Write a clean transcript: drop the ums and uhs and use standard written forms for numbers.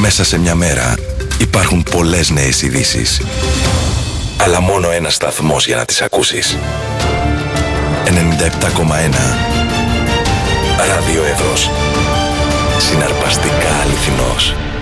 Μέσα σε μια μέρα υπάρχουν πολλές νέες ειδήσεις. Αλλά μόνο ένας σταθμός για να τις ακούσεις. 97,1 Ραδιό Εύρος. Συναρπαστικά αληθινός.